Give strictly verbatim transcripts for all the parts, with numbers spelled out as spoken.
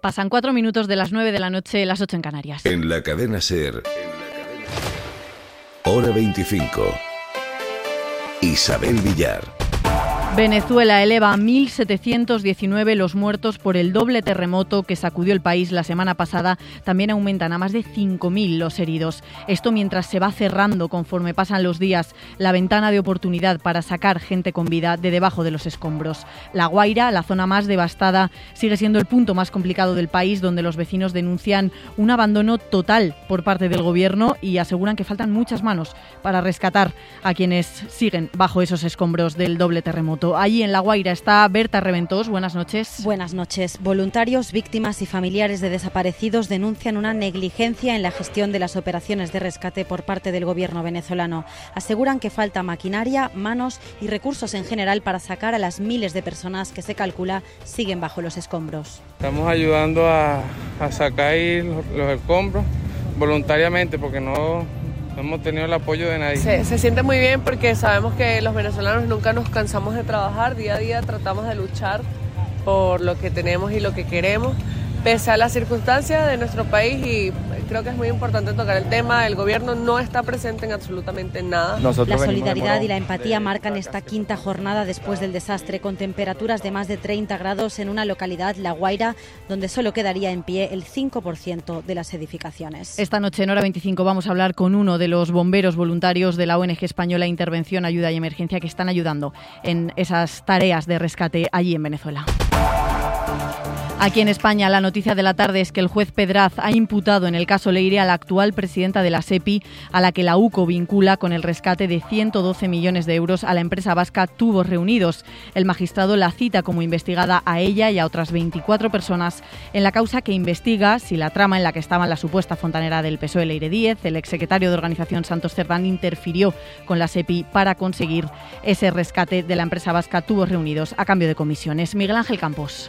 Pasan cuatro minutos de las nueve de la noche, las ocho en Canarias. En la cadena SER, Hora veinticinco. Isabel Villar. Venezuela eleva a mil setecientos diecinueve los muertos por el doble terremoto que sacudió el país la semana pasada. También aumentan a más de cinco mil los heridos. Esto mientras se va cerrando, conforme pasan los días, la ventana de oportunidad para sacar gente con vida de debajo de los escombros. La Guaira, la zona más devastada, sigue siendo el punto más complicado del país, donde los vecinos denuncian un abandono total por parte del gobierno y aseguran que faltan muchas manos para rescatar a quienes siguen bajo esos escombros del doble terremoto. Allí en La Guaira está Berta Reventós. Buenas noches. Buenas noches. Voluntarios, víctimas y familiares de desaparecidos denuncian una negligencia en la gestión de las operaciones de rescate por parte del gobierno venezolano. Aseguran que falta maquinaria, manos y recursos en general para sacar a las miles de personas que se calcula siguen bajo los escombros. Estamos ayudando a, a sacar los, los escombros voluntariamente porque no... No hemos tenido el apoyo de nadie. Se, se siente muy bien porque sabemos que los venezolanos nunca nos cansamos de trabajar, día a día tratamos de luchar por lo que tenemos y lo que queremos, pese a las circunstancias de nuestro país, y creo que es muy importante tocar el tema. El gobierno no está presente en absolutamente nada. Nosotros la solidaridad y la empatía marcan esta quinta jornada después del desastre, con temperaturas de más de treinta grados en una localidad, La Guaira, donde solo quedaría en pie el cinco por ciento de las edificaciones. Esta noche en Hora veinticinco vamos a hablar con uno de los bomberos voluntarios de la O N G española Intervención, Ayuda y Emergencia, que están ayudando en esas tareas de rescate allí en Venezuela. Aquí en España, la noticia de la tarde es que el juez Pedraz ha imputado en el caso Leire a la actual presidenta de la SEPI, a la que la UCO vincula con el rescate de ciento doce millones de euros a la empresa vasca Tubos Reunidos. El magistrado la cita como investigada a ella y a otras veinticuatro personas en la causa que investiga si la trama en la que estaba la supuesta fontanera del P S O E, Leire Díez, el exsecretario de organización Santos Cerdán, interfirió con la SEPI para conseguir ese rescate de la empresa vasca Tubos Reunidos a cambio de comisiones. Miguel Ángel Campos.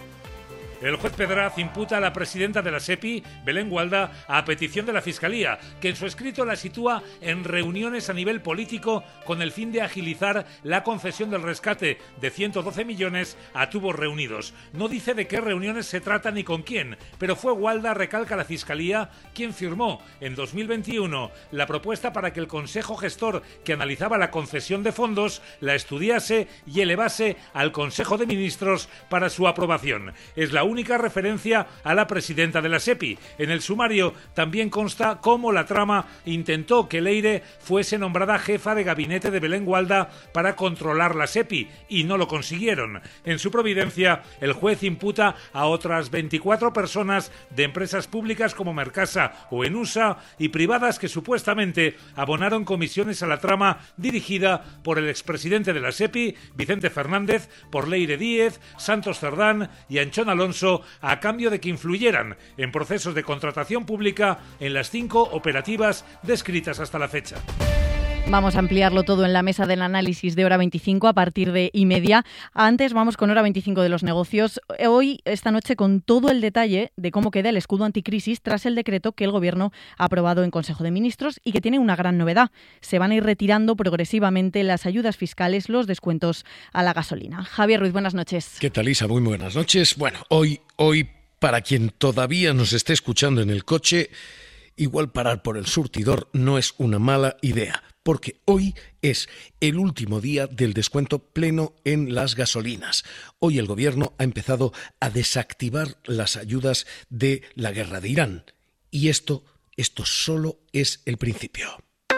El juez Pedraz imputa a la presidenta de la SEPI, Belén Gualda, a petición de la Fiscalía, que en su escrito la sitúa en reuniones a nivel político con el fin de agilizar la concesión del rescate de ciento doce millones a Tubos Reunidos. No dice de qué reuniones se trata ni con quién, pero fue Gualda, recalca la Fiscalía, quien firmó en dos mil veintiuno la propuesta para que el Consejo Gestor que analizaba la concesión de fondos la estudiase y elevase al Consejo de Ministros para su aprobación. Es la única referencia a la presidenta de la SEPI. En el sumario también consta cómo la trama intentó que Leire fuese nombrada jefa de gabinete de Belén Gualda para controlar la SEPI y no lo consiguieron. En su providencia, el juez imputa a otras veinticuatro personas de empresas públicas como Mercasa o Enusa y privadas que supuestamente abonaron comisiones a la trama dirigida por el expresidente de la SEPI, Vicente Fernández, por Leire Díez, Santos Cerdán y Anchón Alonso, a cambio de que influyeran en procesos de contratación pública en las cinco operativas descritas hasta la fecha. Vamos a ampliarlo todo en la mesa del análisis de Hora veinticinco a partir de y media. Antes vamos con Hora veinticinco de los negocios. Hoy, esta noche, con todo el detalle de cómo queda el escudo anticrisis tras el decreto que el Gobierno ha aprobado en Consejo de Ministros y que tiene una gran novedad. Se van a ir retirando progresivamente las ayudas fiscales, los descuentos a la gasolina. Javier Ruiz, buenas noches. ¿Qué tal, Isa? Muy buenas noches. Bueno, hoy, hoy para quien todavía nos esté escuchando en el coche, igual parar por el surtidor no es una mala idea, porque hoy es el último día del descuento pleno en las gasolinas. Hoy el Gobierno ha empezado a desactivar las ayudas de la guerra de Irán. Y esto, esto solo es el principio.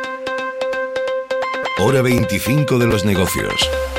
Hora veinticinco de los negocios.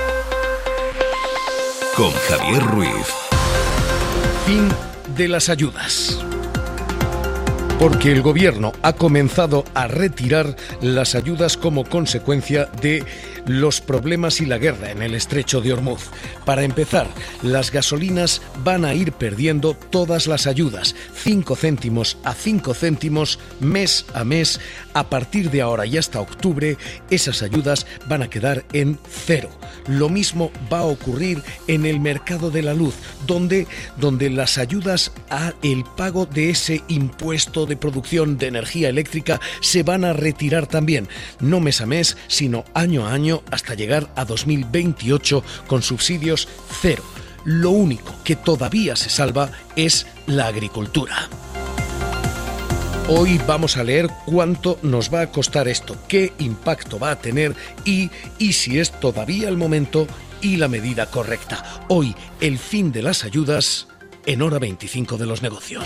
Con Javier Ruiz. Fin de las ayudas. Porque el Gobierno ha comenzado a retirar las ayudas como consecuencia de los problemas y la guerra en el estrecho de Hormuz. Para empezar, las gasolinas van a ir perdiendo todas las ayudas, cinco céntimos a cinco céntimos mes a mes. A partir de ahora y hasta octubre, esas ayudas van a quedar en cero. Lo mismo va a ocurrir en el mercado de la luz, donde, donde las ayudas a el pago de ese impuesto de producción de energía eléctrica se van a retirar también, no mes a mes, sino año a año hasta llegar a dos mil veintiocho con subsidios cero. Lo único que todavía se salva es la agricultura. Hoy vamos a leer cuánto nos va a costar esto, qué impacto va a tener y, y si es todavía el momento y la medida correcta. Hoy, el fin de las ayudas en Hora veinticinco de los negocios.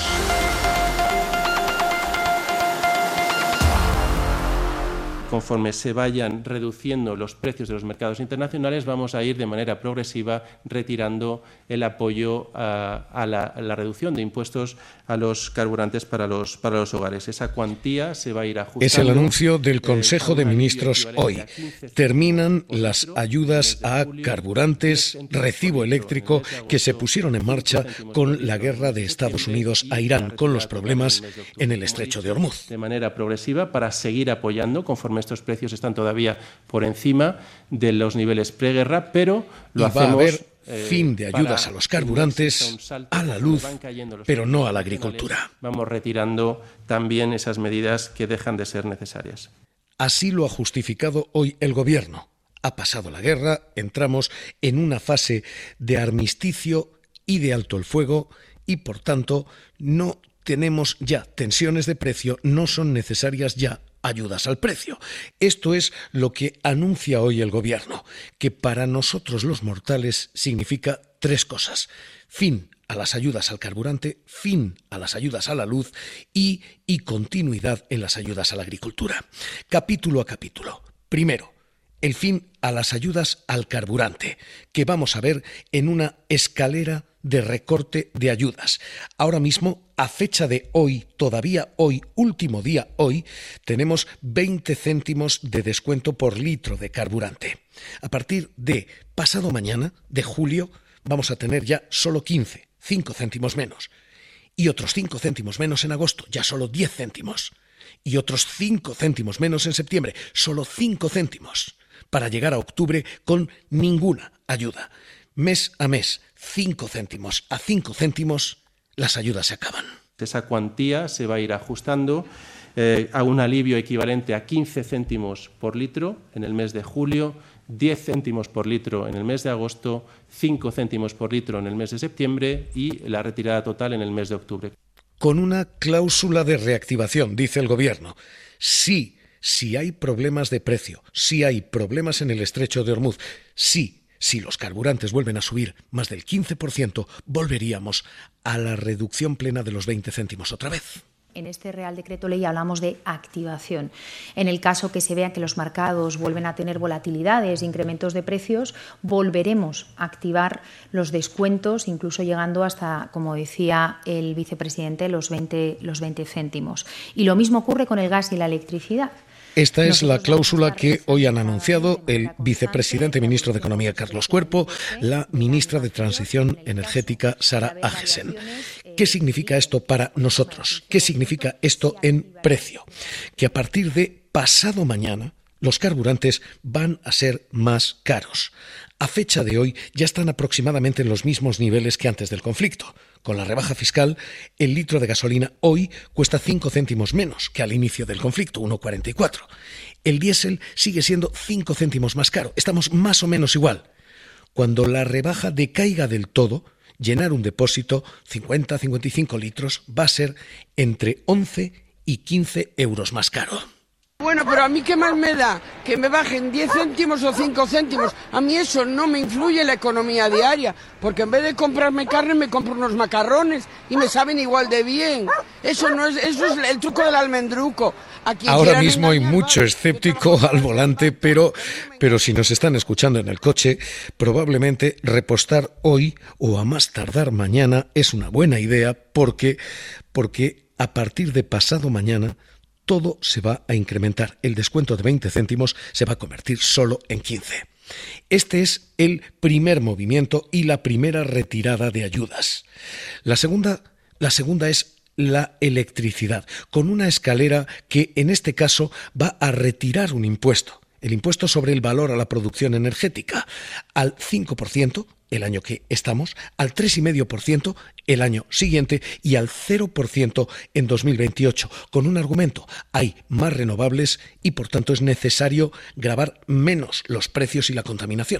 Conforme se vayan reduciendo los precios de los mercados internacionales, vamos a ir de manera progresiva retirando el apoyo a, a, la, a la reducción de impuestos a los carburantes para los, para los hogares. Esa cuantía se va a ir ajustando. Es el anuncio del Consejo de Ministros hoy. Terminan las ayudas a carburantes, recibo eléctrico, que se pusieron en marcha con la guerra de Estados Unidos a Irán, con los problemas en el Estrecho de Hormuz. De manera progresiva para seguir apoyando conforme estos precios están todavía por encima de los niveles preguerra, pero lo y hacemos... Va a haber eh, fin de ayudas a los carburantes, a la luz, pero no a la agricultura. Vamos retirando también esas medidas que dejan de ser necesarias. Así lo ha justificado hoy el Gobierno. Ha pasado la guerra, entramos en una fase de armisticio y de alto el fuego y, por tanto, no tenemos ya tensiones de precio, no son necesarias ya ayudas al precio. Esto es lo que anuncia hoy el Gobierno, que para nosotros los mortales significa tres cosas: fin a las ayudas al carburante, fin a las ayudas a la luz y, y continuidad en las ayudas a la agricultura. Capítulo a capítulo. Primero, el fin a las ayudas al carburante, que vamos a ver en una escalera de recorte de ayudas. Ahora mismo, a fecha de hoy, todavía hoy, último día hoy, tenemos veinte céntimos de descuento por litro de carburante. A partir de pasado mañana, de julio, vamos a tener ya solo quince, cinco céntimos menos. Y otros cinco céntimos menos en agosto, ya solo diez céntimos. Y otros cinco céntimos menos en septiembre, solo cinco céntimos. Para llegar a octubre con ninguna ayuda. Mes a mes, cinco céntimos a cinco céntimos, las ayudas se acaban. Esa cuantía se va a ir ajustando eh, a un alivio equivalente a quince céntimos por litro en el mes de julio, diez céntimos por litro en el mes de agosto, cinco céntimos por litro en el mes de septiembre y la retirada total en el mes de octubre. Con una cláusula de reactivación, dice el Gobierno. Sí, si hay problemas de precio, si hay problemas en el Estrecho de Hormuz, sí. Si los carburantes vuelven a subir más del quince por ciento, volveríamos a la reducción plena de los veinte céntimos otra vez. En este Real Decreto Ley hablamos de activación. En el caso que se vea que los mercados vuelven a tener volatilidades, incrementos de precios, volveremos a activar los descuentos, incluso llegando hasta, como decía el vicepresidente, los veinte, los veinte céntimos. Y lo mismo ocurre con el gas y la electricidad. Esta es la cláusula que hoy han anunciado el vicepresidente ministro de Economía, Carlos Cuerpo, la ministra de Transición Energética, Sara Agesen. ¿Qué significa esto para nosotros? ¿Qué significa esto en precio? Que a partir de pasado mañana los carburantes van a ser más caros. A fecha de hoy ya están aproximadamente en los mismos niveles que antes del conflicto. Con la rebaja fiscal, el litro de gasolina hoy cuesta cinco céntimos menos que al inicio del conflicto, uno cuarenta y cuatro. El diésel sigue siendo cinco céntimos más caro. Estamos más o menos igual. Cuando la rebaja decaiga del todo, llenar un depósito, cincuenta a cincuenta y cinco litros, va a ser entre once y quince euros más caro. Bueno, pero a mí qué más me da que me bajen diez céntimos o cinco céntimos. A mí eso no me influye en la economía diaria, porque en vez de comprarme carne me compro unos macarrones y me saben igual de bien. Eso no es, eso es el truco del almendruco. Ahora mismo hay mucho escéptico al volante, pero, pero si nos están escuchando en el coche, probablemente repostar hoy o a más tardar mañana es una buena idea porque, porque a partir de pasado mañana todo se va a incrementar. El descuento de veinte céntimos se va a convertir solo en quince. Este es el primer movimiento y la primera retirada de ayudas. La segunda, la segunda es la electricidad, con una escalera que en este caso va a retirar un impuesto, el impuesto sobre el valor a la producción energética, al cinco por ciento el año que estamos, al tres coma cinco por ciento el año siguiente y al cero por ciento en dos mil veintiocho, con un argumento: hay más renovables y por tanto es necesario gravar menos los precios y la contaminación.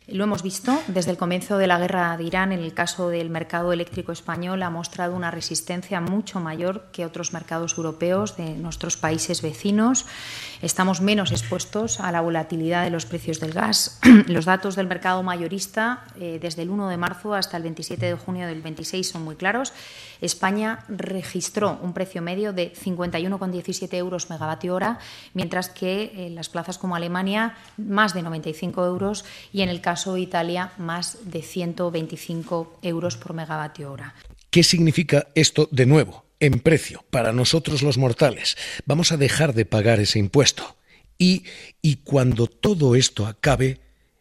Lo hemos visto desde el comienzo de la guerra de Irán. En el caso del mercado eléctrico español ha mostrado una resistencia mucho mayor que otros mercados europeos de nuestros países vecinos. Estamos menos expuestos a la volatilidad de los precios del gas. Los datos del mercado mayorista eh, desde el uno de marzo hasta el veintisiete de junio del veintiséis son muy claros. España registró un precio medio de cincuenta y uno coma diecisiete euros megavatio hora, mientras que en las plazas como Alemania más de noventa y cinco euros y en el caso de Italia más de ciento veinticinco euros por megavatio hora. ¿Qué significa esto de nuevo? En precio, para nosotros los mortales. Vamos a dejar de pagar ese impuesto. Y, y cuando todo esto acabe,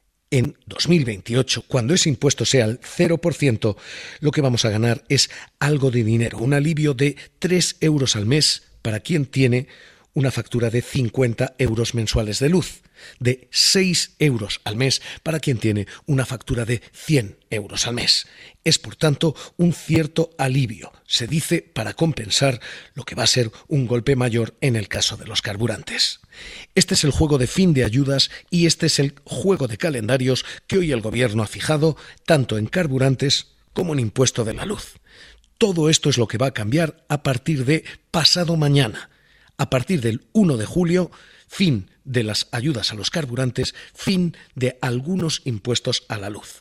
en dos mil veintiocho, cuando ese impuesto sea el cero por ciento, lo que vamos a ganar es algo de dinero, un alivio de tres euros al mes para quien tiene una factura de cincuenta euros mensuales de luz, de seis euros al mes para quien tiene una factura de cien euros al mes. Es, por tanto, un cierto alivio, se dice, para compensar lo que va a ser un golpe mayor en el caso de los carburantes. Este es el juego de fin de ayudas y este es el juego de calendarios que hoy el Gobierno ha fijado tanto en carburantes como en impuesto de la luz. Todo esto es lo que va a cambiar a partir de pasado mañana. A partir del uno de julio, fin de las ayudas a los carburantes, fin de algunos impuestos a la luz.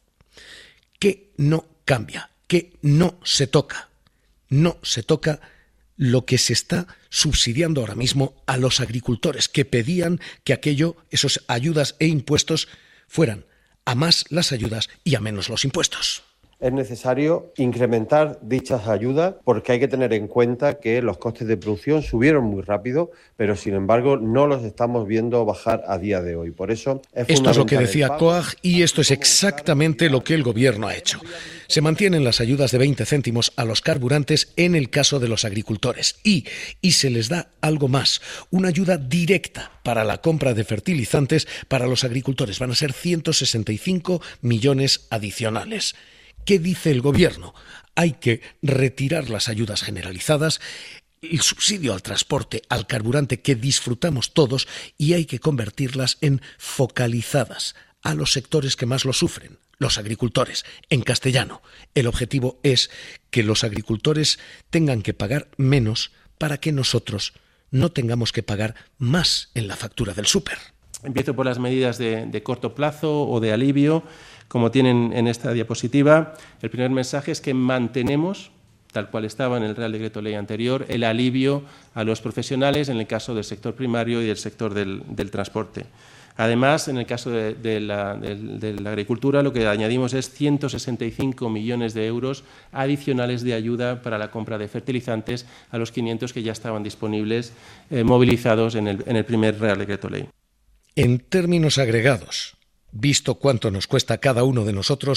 ¿Qué no cambia? ¿Qué no se toca? No se toca lo que se está subsidiando ahora mismo a los agricultores, que pedían que aquello, esas ayudas e impuestos, fueran a más las ayudas y a menos los impuestos. Es necesario incrementar dichas ayudas porque hay que tener en cuenta que los costes de producción subieron muy rápido, pero sin embargo no los estamos viendo bajar a día de hoy. Por eso es Esto es lo que decía COAG y esto es exactamente lo que el Gobierno ha hecho. Se mantienen las ayudas de veinte céntimos a los carburantes en el caso de los agricultores y, y se les da algo más, una ayuda directa para la compra de fertilizantes para los agricultores. Van a ser ciento sesenta y cinco millones adicionales. ¿Qué dice el Gobierno? Hay que retirar las ayudas generalizadas, el subsidio al transporte, al carburante que disfrutamos todos y hay que convertirlas en focalizadas a los sectores que más lo sufren, los agricultores. En castellano, el objetivo es que los agricultores tengan que pagar menos para que nosotros no tengamos que pagar más en la factura del súper. Empiezo por las medidas de, de corto plazo o de alivio, como tienen en esta diapositiva. El primer mensaje es que mantenemos, tal cual estaba en el Real Decreto Ley anterior, el alivio a los profesionales en el caso del sector primario y del sector del, del transporte. Además, en el caso de, de, la, de, de la agricultura, lo que añadimos es ciento sesenta y cinco millones de euros adicionales de ayuda para la compra de fertilizantes a los quinientos que ya estaban disponibles, eh, movilizados en el, en el primer Real Decreto Ley. En términos agregados, visto cuánto nos cuesta cada uno de nosotros